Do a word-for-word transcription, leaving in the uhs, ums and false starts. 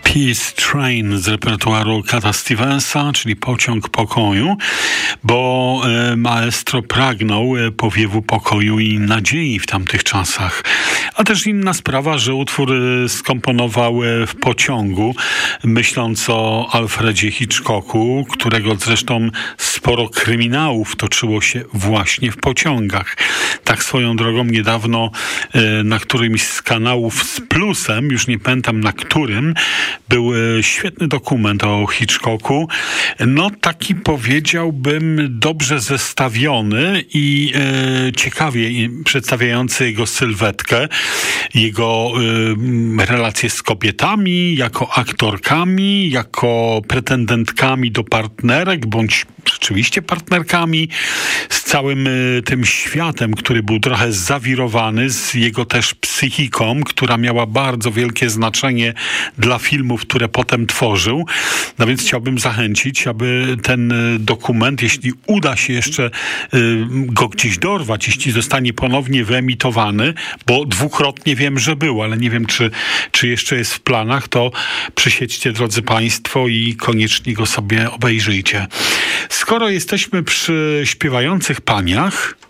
Peace Train z repertuaru Cata Stevensa, czyli Pociąg Pokoju, bo maestro pragnął powiewu pokoju i nadziei w tamtych czasach. A też inna sprawa, że utwór skomponował w pociągu, myśląc o Alfredzie Hitchcocku, którego zresztą sporo kryminałów toczyło się właśnie w pociągach. Tak swoją drogą niedawno na którymś z kanałów z plusem, już nie pamiętam na którym, był świetny dokument o Hitchcocku. No taki powiedziałbym dobrze zestawiony i e, ciekawie przedstawiający jego sylwetkę, jego e, relacje z kobietami, jako aktorkami, jako pretendentkami do partnerek, bądź rzeczywiście partnerkami, z całym y, tym światem, który był trochę zawirowany, z jego też psychiką, która miała bardzo wielkie znaczenie dla filmów, które potem tworzył. No więc chciałbym zachęcić, aby ten y, dokument, jeśli uda się jeszcze y, go gdzieś dorwać, jeśli zostanie ponownie wyemitowany, bo dwukrotnie wiem, że był, ale nie wiem, czy, czy jeszcze jest w planach, to przysiedźcie, drodzy Państwo, i koniecznie go sobie obejrzyjcie. Skoro jesteśmy przy śpiewających paniach,